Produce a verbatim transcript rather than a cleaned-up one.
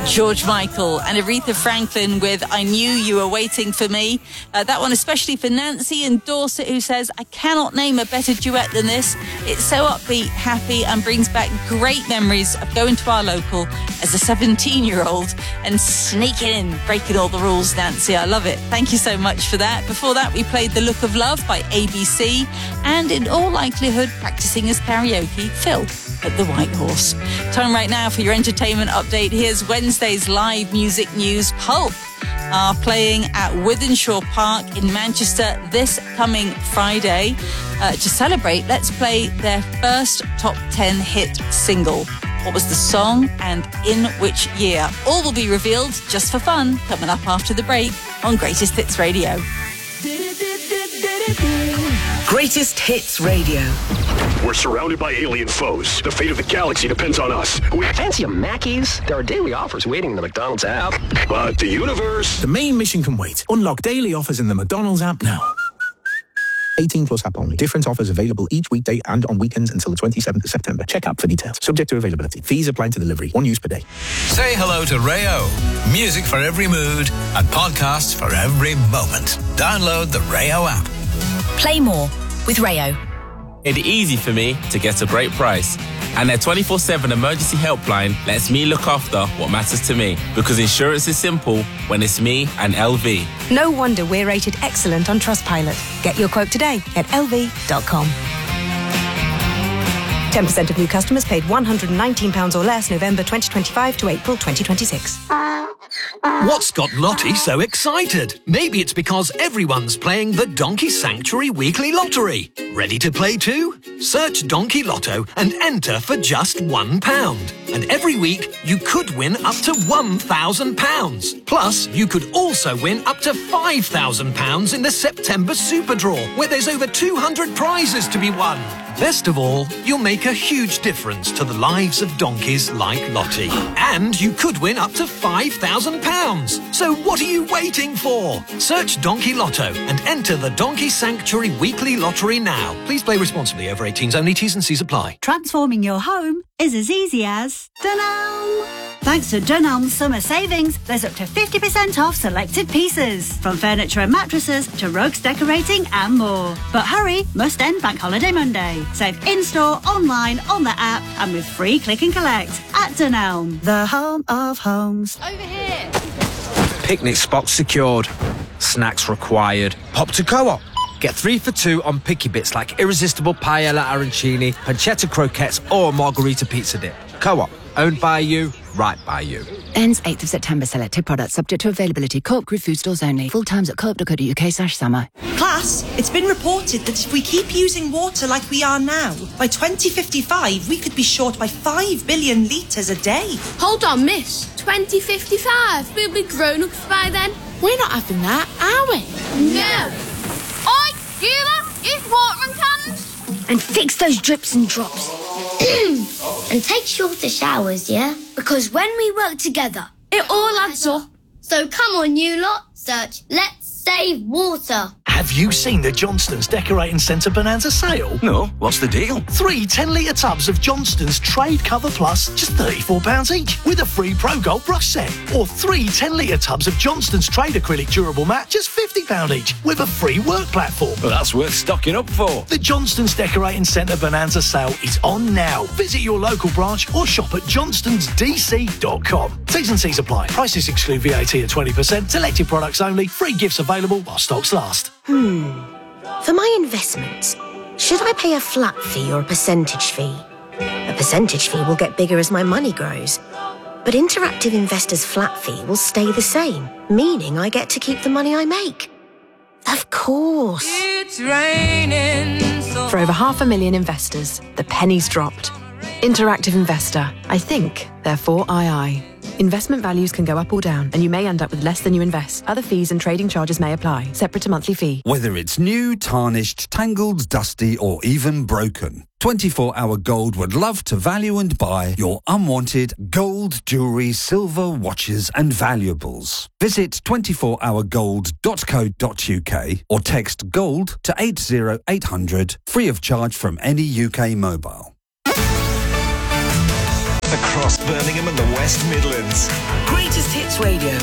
George Michael and Aretha Franklin with I Knew You Were Waiting For Me. Uh, that one especially for Nancy in Dorset, who says, I cannot name a better duet than this. It's so upbeat, happy, and brings back great memories of going to our local as a seventeen-year-old and sneaking in, breaking all the rules, Nancy. I love it. Thank you so much for that. Before that, we played The Look of Love by A B C, and in all likelihood, practicing as karaoke, Phil at the White Horse. Time right now for your entertainment update. Here's Wednesday's live music news. Pulp are playing at Wythenshawe Park in Manchester this coming Friday. Uh, to celebrate, let's play their first top ten hit single. What was the song and in which year? All will be revealed just for fun coming up after the break on Greatest Hits Radio. Greatest Hits Radio. We're surrounded by alien foes. The fate of the galaxy depends on us. We fancy a Mackey's? There are daily offers waiting in the McDonald's app. But the universe... The main mission can wait. Unlock daily offers in the McDonald's app now. eighteen plus app only. Different offers available each weekday and on weekends until the twenty-seventh of September. Check app for details. Subject to availability. Fees apply to delivery. One use per day. Say hello to Rayo. Music for every mood and podcasts for every moment. Download the Rayo app. Play more with Rayo. It's easy for me to get a great price. And their twenty-four seven emergency helpline lets me look after what matters to me. Because insurance is simple when it's me and L V. No wonder we're rated excellent on Trustpilot. Get your quote today at L V dot com. ten percent of new customers paid one hundred nineteen pounds or less November twenty twenty-five to April twenty twenty-six. What's got Lottie so excited? Maybe it's because everyone's playing the Donkey Sanctuary Weekly Lottery. Ready to play too? Search Donkey Lotto and enter for just one pound. And every week, you could win up to one thousand pounds. Plus, you could also win up to five thousand pounds in the September Super Draw, where there's over two hundred prizes to be won. Best of all, you'll make a huge difference to the lives of donkeys like Lottie. And you could win up to five thousand pounds. So what are you waiting for? Search Donkey Lotto and enter the Donkey Sanctuary Weekly Lottery now. Please play responsibly. Over eighteens only. T's and C's apply. Transforming your home is as easy as Dunelm. Thanks to Dunelm's summer savings, there's up to fifty percent off selected pieces. From furniture and mattresses to rugs, decorating and more. But hurry, must end Bank Holiday Monday. Save in-store, online, on the app and with free click and collect at Dunelm, the home of homes. Over here. Picnic spots secured. Snacks required. Pop to Co-op. Get three for two on picky bits like irresistible paella arancini, pancetta croquettes or margarita pizza dip. Co-op. Owned by you, right by you. Ends eighth of September. Selected products subject to availability. Co-op Group food stores only. Full times at co op dot co dot uk slash summer. Class, it's been reported that if we keep using water like we are now, by twenty fifty-five we could be short by five billion litres a day. Hold on, miss. twenty fifty-five? We'll be grown-ups by then. We're not having that, are we? No. Oi, you lot, use watering cans. And fix those drips and drops. And take shorter showers, yeah? Because when we work together, it all adds up. So come on, you lot, search Let's Save Water. Have you seen the Johnston's Decorating Centre Bonanza sale? No, what's the deal? Three ten-litre tubs of Johnston's Trade Cover Plus, just thirty-four pounds each, with a free Pro Gold brush set. Or three ten-litre tubs of Johnston's Trade Acrylic Durable Mat, just fifty pounds each, with a free work platform. Well, that's worth stocking up for. The Johnston's Decorating Centre Bonanza sale is on now. Visit your local branch or shop at johnstons d c dot com. T's and C's apply. Prices exclude V A T at twenty percent. Selected products only. Free gifts available while stocks last. Hmm. For my investments, should I pay a flat fee or a percentage fee? A percentage fee will get bigger as my money grows. But Interactive Investor's flat fee will stay the same, meaning I get to keep the money I make. Of course. It's raining so For over half a million investors, the penny's dropped. Interactive Investor. I think, therefore I I. Investment values can go up or down, and you may end up with less than you invest. Other fees and trading charges may apply, separate to monthly fee. Whether it's new, tarnished, tangled, dusty, or even broken, twenty-four hour Gold would love to value and buy your unwanted gold, jewellery, silver, watches and valuables. Visit twenty-four hour gold dot co dot uk or text GOLD to eight zero eight hundred, free of charge from any U K mobile. Across Birmingham and the West Midlands. Great Radio.